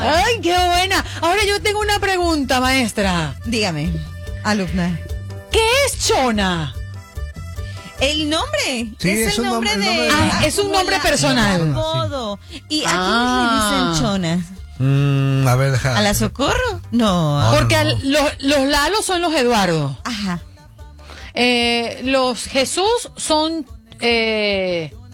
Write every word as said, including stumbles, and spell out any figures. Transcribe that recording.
Ay, qué buena. Ahora yo tengo una pregunta, maestra. Dígame, alumna. ¿Qué es chona? El nombre Sí, es, es el un nombre nombre- de... el nombre de- Ah, es un nombre la- personal. el apodo. ¿Y a quién Ah. le dicen chona? Mm, a ver, deja. ¿A la Socorro? No. No, Porque no, no. al- los, los Lalos son los Eduardo. Ajá. Eh, los Jesús son eh,